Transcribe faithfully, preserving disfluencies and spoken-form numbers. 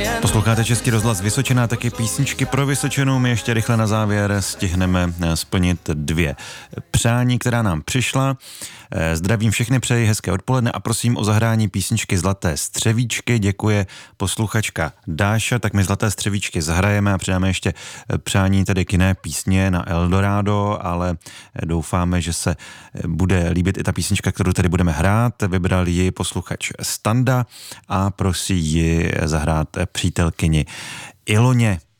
Posloucháte Český rozhlas Vysočina, taky písničky pro Vysočinu. My ještě rychle na závěr stihneme splnit dvě přání, která nám přišla. Zdravím všechny, přeji hezké odpoledne a prosím o zahrání písničky Zlaté střevíčky. Děkuje posluchačka Dáša, tak my Zlaté střevíčky zahrajeme a přidáme ještě přání tedy k jiné písně na Eldorado, ale doufáme, že se bude líbit i ta písnička, kterou tady budeme hrát. Vybral ji posluchač Standa a prosí ji zahrát přítelkyni Iloně.